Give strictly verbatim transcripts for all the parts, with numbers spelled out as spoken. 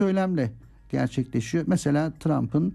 söylemle gerçekleşiyor. Mesela Trump'ın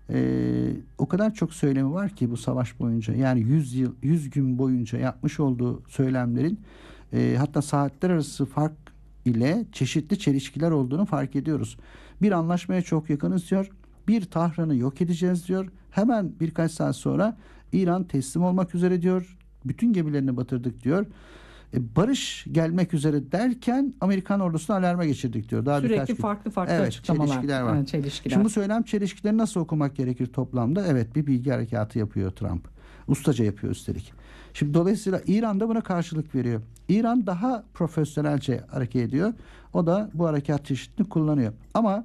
e, o kadar çok söylemi var ki bu savaş boyunca, yani yüz yıl yüz gün boyunca yapmış olduğu söylemlerin e, hatta saatler arası fark ile çeşitli çelişkiler olduğunu fark ediyoruz. Bir anlaşmaya çok yakınız diyor. Bir Tahran'ı yok edeceğiz diyor. Hemen birkaç saat sonra İran teslim olmak üzere diyor. Bütün gemilerini batırdık diyor. E, barış gelmek üzere derken Amerikan ordusunu alarma geçirdik diyor. Daha birkaç Sürekli gün. farklı farklı Evet, açıklamalar, çelişkiler var. e, çelişkiler. Şimdi bu söylem çelişkileri nasıl okumak gerekir toplamda? Evet, bir bilgi harekatı yapıyor Trump. Ustaca yapıyor üstelik. Şimdi dolayısıyla İran da buna karşılık veriyor. İran daha profesyonelce hareket ediyor. O da bu harekat çeşitini kullanıyor. Ama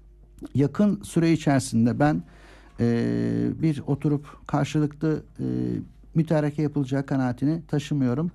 yakın süre içerisinde ben e, bir oturup karşılıklı e, mütareke yapılacağı kanaatini taşımıyorum.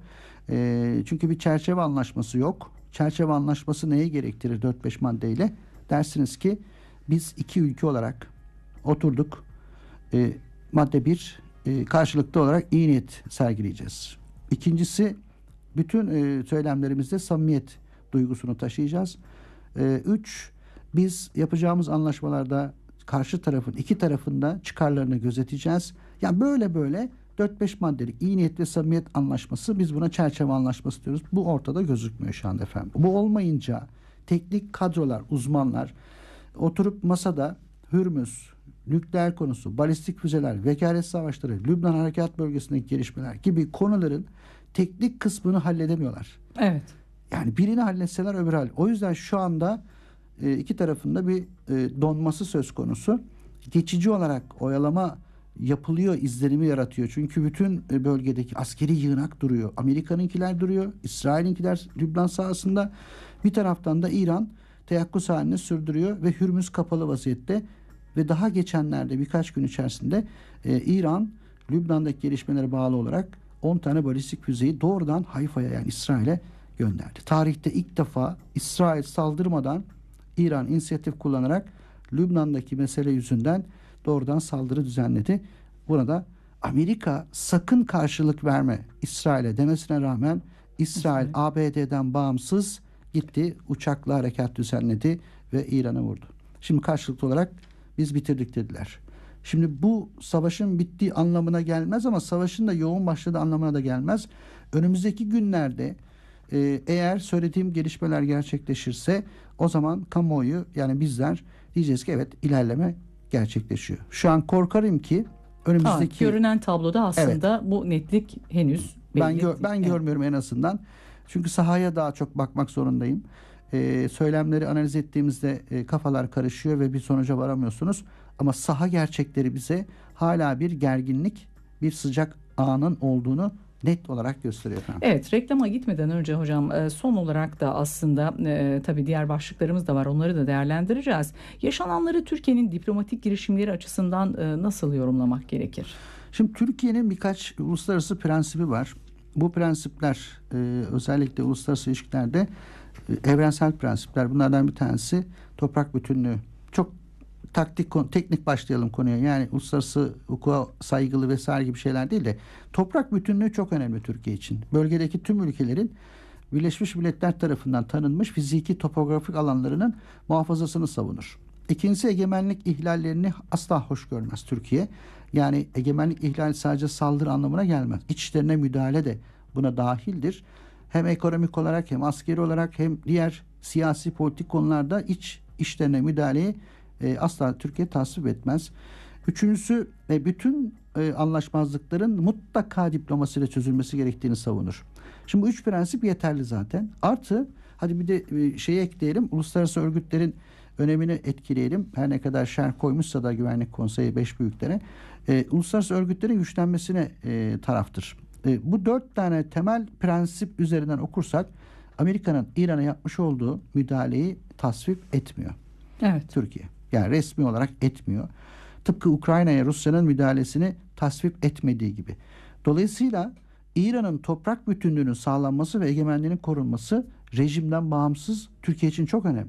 E, çünkü bir çerçeve anlaşması yok. Çerçeve anlaşması neyi gerektirir dört beş maddeyle? Dersiniz ki biz iki ülke olarak oturduk. E, madde bir, e, karşılıklı olarak iyi niyet sergileyeceğiz. İkincisi, bütün e, söylemlerimizde samimiyet duygusunu taşıyacağız. E, üç, biz yapacağımız anlaşmalarda karşı tarafın, iki tarafında çıkarlarını gözeteceğiz. Yani böyle böyle dört beş maddelik iyi niyet ve samimiyet anlaşması, biz buna çerçeve anlaşması diyoruz. Bu ortada gözükmüyor şu anda efendim. Bu olmayınca teknik kadrolar, uzmanlar oturup masada Hürmüz, nükleer konusu, balistik füzeler, vekalet savaşları, Lübnan Harekat Bölgesi'ndeki gelişmeler gibi konuların teknik kısmını halledemiyorlar. Evet. Yani birini halletseler öbürü hall. O yüzden şu anda e, iki tarafında bir e, donması söz konusu. Geçici olarak oyalama yapılıyor izlenimi yaratıyor. Çünkü bütün e, bölgedeki askeri yığınak duruyor. Amerika'nınkiler duruyor. İsrail'inkiler Lübnan sahasında. Bir taraftan da İran teyakkuz halini sürdürüyor ve Hürmüz kapalı vaziyette. Ve daha geçenlerde birkaç gün içerisinde e, İran Lübnan'daki gelişmelere bağlı olarak on tane balistik füzeyi doğrudan Hayfa'ya, yani İsrail'e gönderdi. Tarihte ilk defa İsrail saldırmadan İran inisiyatif kullanarak Lübnan'daki mesele yüzünden doğrudan saldırı düzenledi. Burada Amerika sakın karşılık verme İsrail'e demesine rağmen İsrail A B D'den bağımsız gitti, uçakla harekat düzenledi ve İran'a vurdu. Şimdi karşılıklı olarak biz bitirdik dediler. Şimdi bu savaşın bittiği anlamına gelmez ama savaşın da yoğun başladığı anlamına da gelmez. Önümüzdeki günlerde e, eğer söylediğim gelişmeler gerçekleşirse o zaman kamuoyu, yani bizler diyeceğiz ki evet, ilerleme gerçekleşiyor. Şu an korkarım ki önümüzdeki... Ha, görünen tabloda aslında evet, bu netlik henüz belli ben gör, ben evet. görmüyorum en azından. Çünkü sahaya daha çok bakmak zorundayım. Ee, söylemleri analiz ettiğimizde e, kafalar karışıyor ve bir sonuca varamıyorsunuz. Ama saha gerçekleri bize hala bir gerginlik, bir sıcak anın olduğunu net olarak gösteriyor efendim. Evet, reklama gitmeden önce hocam son olarak da aslında e, tabii diğer başlıklarımız da var, onları da değerlendireceğiz. Yaşananları Türkiye'nin diplomatik girişimleri açısından e, nasıl yorumlamak gerekir? Şimdi Türkiye'nin birkaç uluslararası prensibi var. Bu prensipler e, özellikle uluslararası ilişkilerde e, evrensel prensipler. Bunlardan bir tanesi toprak bütünlüğü. Çok taktik, teknik başlayalım konuya. Yani uluslararası hukuka saygılı vesaire gibi şeyler değil de toprak bütünlüğü çok önemli Türkiye için. Bölgedeki tüm ülkelerin Birleşmiş Milletler tarafından tanınmış fiziki topografik alanlarının muhafazasını savunur. İkincisi, egemenlik ihlallerini asla hoş görmez Türkiye. Yani egemenlik ihlali sadece saldırı anlamına gelmez. İç işlerine müdahale de buna dahildir. Hem ekonomik olarak hem askeri olarak hem diğer siyasi politik konularda iç işlerine müdahaleyi e, asla Türkiye tasvip etmez. Üçüncüsü, e, bütün e, anlaşmazlıkların mutlaka diplomasiyle çözülmesi gerektiğini savunur. Şimdi bu üç prensip yeterli zaten. Artı hadi bir de e, şeyi ekleyelim. Uluslararası örgütlerin önemini etkileyelim. Her ne kadar şerh koymuşsa da Güvenlik Konseyi beş büyüklere e, uluslararası örgütlerin güçlenmesine e, taraftır. E, bu dört tane temel prensip üzerinden okursak Amerika'nın İran'a yapmış olduğu müdahaleyi tasvip etmiyor. Evet. Türkiye. Yani resmi olarak etmiyor. Tıpkı Ukrayna'ya Rusya'nın müdahalesini tasvip etmediği gibi. Dolayısıyla İran'ın toprak bütünlüğünün sağlanması ve egemenliğinin korunması rejimden bağımsız Türkiye için çok önemli.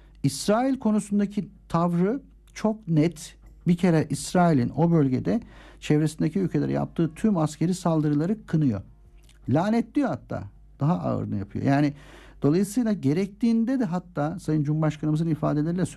İsrail konusundaki tavrı çok net. Bir kere İsrail'in o bölgede çevresindeki ülkelere yaptığı tüm askeri saldırıları kınıyor. Lanetliyor hatta. Daha ağırını yapıyor. Yani Dolayısıyla gerektiğinde de hatta Sayın Cumhurbaşkanımızın ifadeleriyle